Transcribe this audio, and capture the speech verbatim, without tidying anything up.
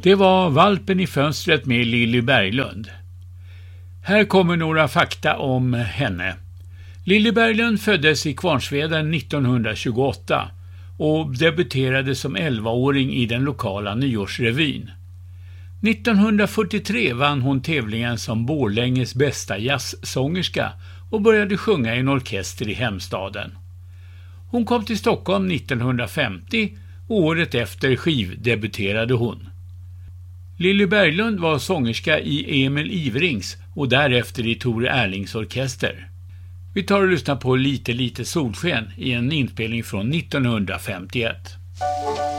Det var Valpen i fönstret med Lilly Berglund. Här kommer några fakta om henne. Lilly Berglund föddes i Kvarnsveden nittonhundratjugoåtta och debuterade som elvaåring i den lokala nyårsrevyn. nittonhundrafyrtiotre vann hon tävlingen som Borlänges bästa jazzsångerska och började sjunga i en orkester i hemstaden. Hon kom till Stockholm nittonhundrafemtio och året efter skivdebuterade hon. Lilly Berglund var sångerska i Emil Iverings och därefter i Tore Erlings orkester. Vi tar och lyssnar på Lite lite solsken i en inspelning från nittonhundrafemtioett.